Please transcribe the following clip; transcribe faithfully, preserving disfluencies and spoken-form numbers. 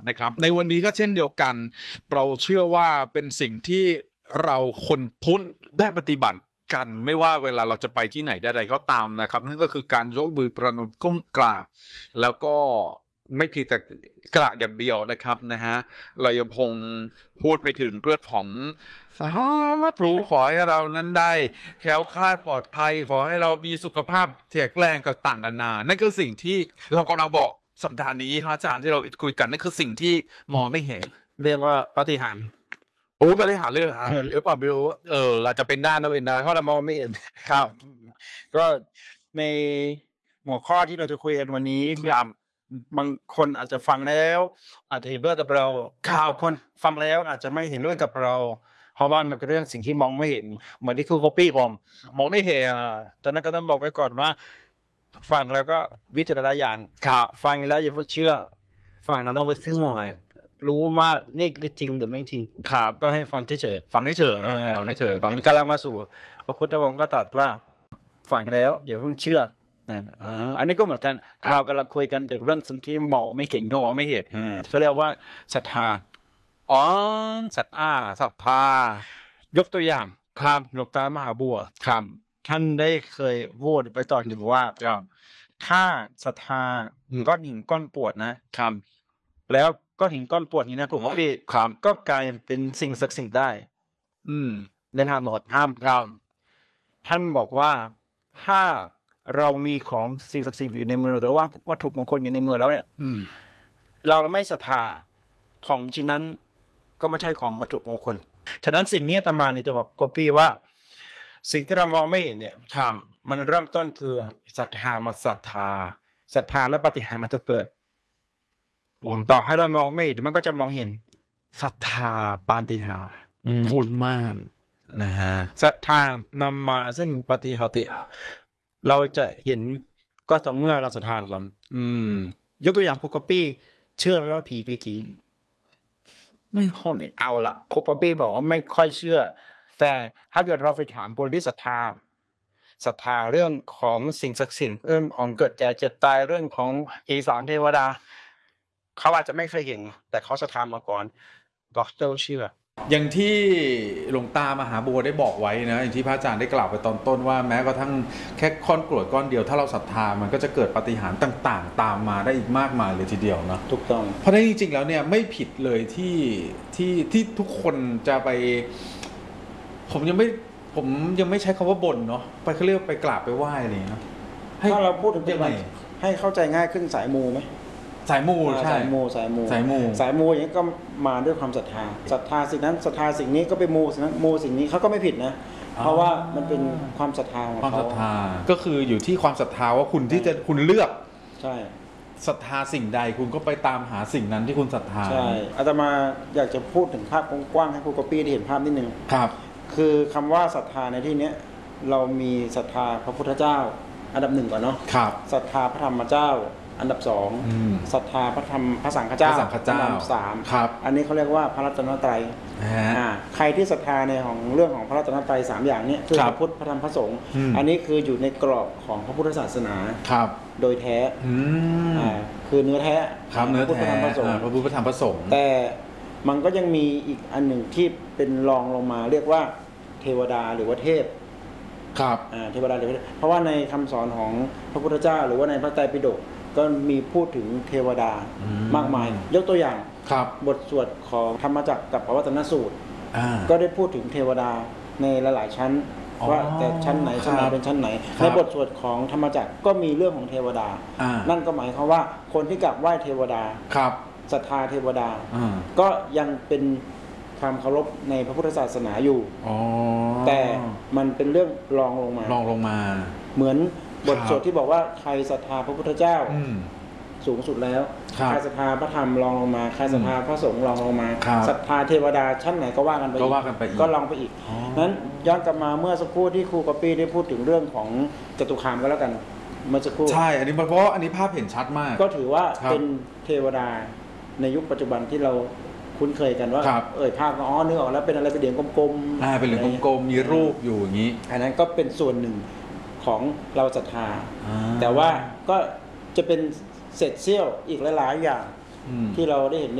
นะครับในวันนี้ก็เช่นเดียวกันเราเชื่อว่าเป็นสิ่งที่เราคนพุทธได้ปฏิบัติกันไม่ว่าเวลาเราจะไปที่ไหนใดๆก็ตามนะครับนั่นก็คือการยกมือประนมก้มกราบแล้วก็ไม่เพียงแต่กราบอย่างเดียวนะครับนะฮะเรายังคงพูดไปถึงเรื่องของสาธุขอให้เรานั้นได้แคล้วคลาดปลอดภัยขอให้เรามีสุขภาพแข็งแรงต่างๆนานานั่นคือสิ่งที่เรากำลังบอกสัปดาห์นี้พระอาจารย์ที่เราคุยกันนั่นคือสิ่งที่มองไม่เห็นเรียกว่าปาฏิหาริย์โอ้ปฏิหารย์เลยเหรอครับหรือเปล่าไม่รู้เออเราจะเป็นได้นะเป็นได้เพราะเรามองไม่เห็นครับก็ในหัวข้อที่เราจะคุยกันวันนี้ครับบางคนอาจจะฟังแล้วอาจจะเห็นด้วยกับเราข่าวคนฟังแล้วอาจจะไม่เห็นด้วยกับเราเพราะว่ามันเป็นเรื่องสิ่งที่มองไม่เห็นเหมือนที่ครู copy ผมมองไม่เห็นตอนนั้นก็ต้องบอกไว้ก่อนว่าฟังแล้วก็วิจารณญาณครับฟังแล้วอย่าเพิ่งเชื่อฟังแล้วต้องไปซื้อหน่อยรู้ว่านี่จริงหรือไม่จริงครับก็ให้ฟังเฉยๆฟังเฉยๆเออฟังเฉยๆฟังกำลังมาสู่พระพุทธองค์ก็ตรัสว่าฟังแล้วอย่าเพิ่งเชื่อนะอ่าอันนี้ก็เหมือนกันเรากำลังคุยกันถึงเรื่องสิ่งที่มองไม่เก่งก็มองไม่เห็นเขาเรียกว่าศรัทธาอ๋อศรัทธาศรัทธายกตัวอย่างครับหลวงตามหาบัวครับท่านได้เคยพูดไปตอนหนึ่งว่าถ้าศรัทธาก้อนหินก้อนปวดนะครับแล้วก้อนหินก้อนปวดนี้นะผมว่าพี่ครับก็กลายเป็นสิ่งศักดิ์สิทธิ์ได้อืมในทางหลอดห้ามเราท่านบอกว่าถ้าเรามีของสิ่งศักดิ์สิทธิ์อยู่ในมือหรือว่าวัตถุมงคลอยู่ในมือแล้วเนี่ยเราไม่ศรัทธาของชิ้นนั้นก็ไม่ใช่ของวัตถุมงคลฉะนั้นสิ่งนี้อาตมาเนี่ยจะบอกกบพี่ว่าสิ่งที่เรามองไม่เห็นเนี่ยครับมันเริ่มต้นคือศรัทธามาศรัทธาศรัทธาและปฏิหารย์มันจะเกิดผมต่อให้เรามองไม่เห็นมันก็จะมองเห็นศรัทธาปาฏิหาริย์บุญมากนะฮะศรัทธานำมาซึ่งปฏิหาริย์เราจะเห็นก็ต่อเมื่อเราศรัทธาเราอืมยกตัวอย่างพวกกปี้เชื่อไหมว่าผีผีผีไม่ค่อยเอาละพวกกปี้บอกว่าไม่ค่อยเชื่อแต่ถ้าเกิดเราไปถามคนที่ศรัทธาศรัทธาเรื่องของสิ่งศักดิ์สิทธิ์เรื่องของเกิดแก่เจ็บตายเรื่องของอีสานเทวดาเขาอาจจะไม่เคยเห็นแต่เขาศรัทธามาก่อนก็ต้องเชื่ออย่างที่หลวงตามหาบัวได้บอกไว้นะอย่างที่พระอาจารย์ได้กล่าวไปตอนต้นว่าแม้กระทั่งแค่ก้อนกรวดก้อนเดียวถ้าเราศรัทธามันก็จะเกิดปาฏิหาริย์ต่างๆตามมาได้อีกมากมายเลยทีเดียวนะถูกต้องเพราะนั้นจริงๆแล้วเนี่ยไม่ผิดเลยที่ที่ที่ทุกคนจะไปผมยังไม่ผมยังไม่ใช้คำว่าบ่นเนาะไปเขาเรียกไปกราบไปไหว้อะไรอย่างเงี้ยถ้าเราพูดถึงยังไงให้เข้าใจง่ายขึ้นสายมูไหมสายมูใช่สายมูสายมูสายมูสายมูอย่างนี้ก็มาด้วยความศรัทธาศรัทธาสิ่งนั้นศรัทธาสิ่งนี้ก็ไปมูสิ่งนั้นมูสิ่งนี้เขาก็ไม่ผิดนะเพราะว่ามันเป็นความศรัทธาของเขาความศรัทธาก็คืออยู่ที่ความศรัทธาว่าคุณที่จะคุณเลือกใช่ศรัทธาสิ่งใดคุณก็ไปตามหาสิ่งนั้นที่คุณศรัทธาใช่อาตมาอยากจะพูดถึงภาพกว้างๆให้ครูก๊อปปี้ได้เห็นภาพนิดนึงครับคือคำว่าศรัทธาในที่นี้เรามีศรัทธาพระพุทธเจ้าอันดับหนึ่งก่อนเนาะครับศรัทธาพระธรรมเจ้าอันดับสองศรัทธาพระธรรมพระสังฆเจ้าอันดับสามครับอันนี้เขาเรียกว่าพระรัตนตรัยอ่าใครที่ศรัทธาในของเรื่องของพระรัตนตรัยสามอย่างนี้คือพระพุทธพระธรรมพระสงฆ์อันนี้คืออยู่ในกรอบของพระพุทธศาสนาครับโดยแท้อ่าคือเนื้อแท้ครับเนื้อแท้พระพุทธพระธรรมพระสงฆ์แต่มันก็ยังมีอีกอันหนึ่งที่เป็นรองลงมาเรียกว่าเทวดาหรือว่าเทพครับอ่าเทวดาหรือเพราะว่าในคำสอนของพระพุทธเจ้าหรือว่าในพระไตรปิฎกก็มีพูดถึงเทวดามากมายยกตัวอย่างบทสวดของธรรมจักรกับปวัตตนสูตรก็ได้พูดถึงเทวดาในหลายๆชั้นว่าแต่ชั้นไหนชั้นไหนเป็นชั้นไหนในบทสวดของธรรมจักรก็มีเรื่องของเทวดานั่นก็หมายความว่าคนที่กราบไหว้เทวดาศรัทธาเทวดาก็ยังเป็นความเคารพในพระพุทธศาสนาอยู่แต่มันเป็นเรื่องรองลงมารองลงมาเหมือนบทสวดที่บอกว่าใครศรัทธาพระพุทธเจ้าสูงสุดแล้วใครศรัทธาพระธรรมรองลงมาใครศรัทธาพระสงฆ์รองลงมาศรัทธาเทวดาชั้นไหนก็ว่ากันไปก็ว่ากันไปอีกก็ลองไปอีกนั้นย้อนกลับมาเมื่อสักครู่ที่ครูก๊อปปี้ได้พูดถึงเรื่องของจตุคามก็แล้วกันเมื่อสักครู่ใช่อันนี้เพราะอันนี้ภาพเห็นชัดมากก็ถือว่าเป็นเทวดาในยุคปัจจุบันที่เราคุ้นเคยกันว่าเอ่ยภาพอ๋อนึกออกแล้วเป็นอะไรเป็นเหรียญกลมๆอ่าเป็นเหรียญกลมๆมีรูปอยู่อย่างนี้อันนั้นก็เป็นส่วนหนึ่งของเราศรัทธาแต่ว่าก็จะเป็นเศษเสี้ยวอีกหลายๆอย่างที่เราได้เห็น